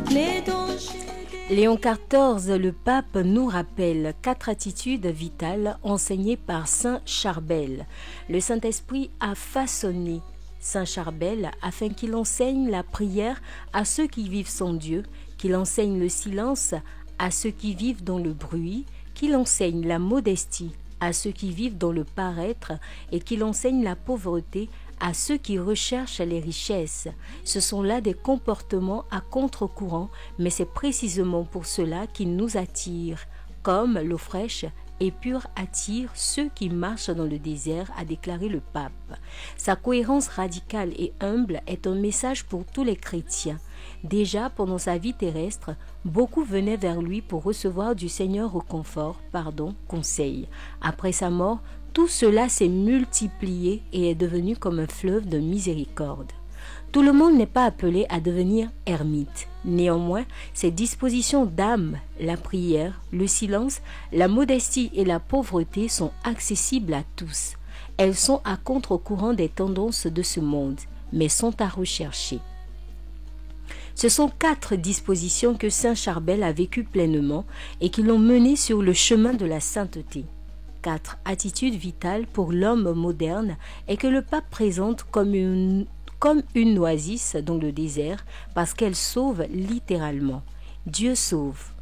Léon XIV, le pape, nous rappelle 4 attitudes vitales enseignées par Saint Charbel. Le Saint-Esprit a façonné Saint Charbel afin qu'il enseigne la prière à ceux qui vivent sans Dieu, qu'il enseigne le silence à ceux qui vivent dans le bruit, qu'il enseigne la modestie à ceux qui vivent dans le paraître et qu'il enseigne la pauvreté à ceux qui recherchent les richesses. Ce sont là des comportements à contre-courant, mais c'est précisément pour cela qu'ils nous attirent, comme l'eau fraîche et pure attire ceux qui marchent dans le désert, a déclaré le pape. Sa cohérence radicale et humble est un message pour tous les chrétiens. Déjà, pendant sa vie terrestre, beaucoup venaient vers lui pour recevoir du Seigneur conseil. Après sa mort, tout cela s'est multiplié et est devenu comme un fleuve de miséricorde. Tout le monde n'est pas appelé à devenir ermite. Néanmoins, ces dispositions d'âme, la prière, le silence, la modestie et la pauvreté sont accessibles à tous. Elles sont à contre-courant des tendances de ce monde, mais sont à rechercher. Ce sont 4 dispositions que Saint Charbel a vécues pleinement et qui l'ont mené sur le chemin de la sainteté. 4 attitudes vitales pour l'homme moderne et que le pape présente comme une oasis dans le désert parce qu'elle sauve littéralement. Dieu sauve.